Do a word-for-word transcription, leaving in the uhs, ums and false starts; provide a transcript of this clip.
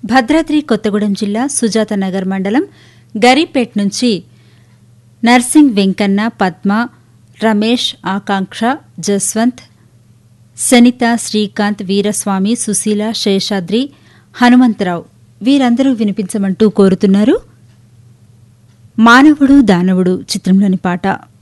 భద్రాద్రి కొత్తగూడెం జిల్లా సుజాతనగర్ మండలం గరీపేట్ నుంచి నర్సింగ్ వెంకన్న, పద్మ, రమేష్, ఆకాంక్ష, జస్వంత్, సనిత, శ్రీకాంత్, వీరస్వామి, సుశీల, శేషాద్రి, హనుమంతరావు వీరందరూ వినిపించమంటూ కోరుతున్నారు. మానవుడు దానవుడు చిత్రంలోని పాట.